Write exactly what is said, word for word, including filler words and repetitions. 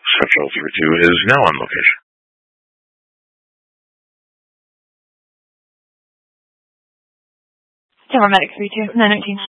Central three two is now on location. Denver Medic three two, nine nineteen.